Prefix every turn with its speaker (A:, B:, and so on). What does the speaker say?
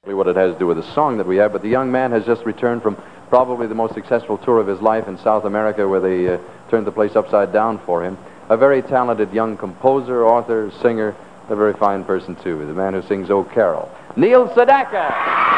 A: What it has to do with the song that we have, but the young man has just returned from probably the most successful tour of his life in South America, where they turned the place upside down for him. A very talented young composer, author, singer, a very fine person too, the man who sings "Oh Carol," Neil Sedaka.